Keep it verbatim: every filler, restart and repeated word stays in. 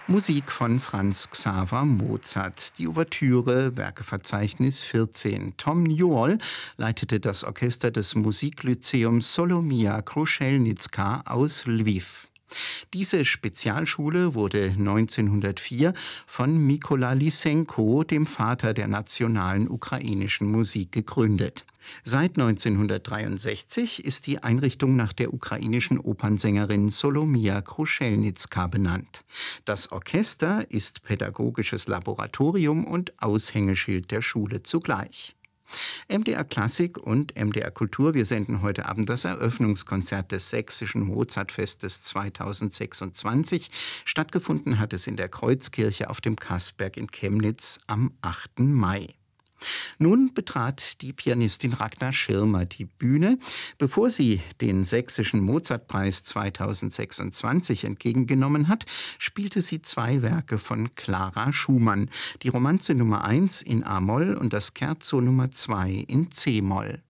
Musik von Franz Xaver Mozart. Die Ouvertüre, Werkeverzeichnis vierzehn. Tom Newall leitete das Orchester des Musiklyzeums Solomia Kruszelnicka aus Lwiw. Diese Spezialschule wurde neunzehnhundertvier von Mykola Lysenko, dem Vater der nationalen ukrainischen Musik, gegründet. Seit neunzehnhundertdreiundsechzig ist die Einrichtung nach der ukrainischen Opernsängerin Solomia Kruszelnicka benannt. Das Orchester ist pädagogisches Laboratorium und Aushängeschild der Schule zugleich. M D R Klassik und M D R Kultur, wir senden heute Abend das Eröffnungskonzert des Sächsischen Mozartfestes zweitausendsechsundzwanzig. Stattgefunden hat es in der Kreuzkirche auf dem Kassberg in Chemnitz am achten Mai. Nun betrat die Pianistin Ragnar Schirmer die Bühne. Bevor sie den Sächsischen Mozartpreis zweitausendsechsundzwanzig entgegengenommen hat, spielte sie zwei Werke von Clara Schumann, die Romanze Nummer eins in A-Moll und das Scherzo Nummer zwei in C-Moll.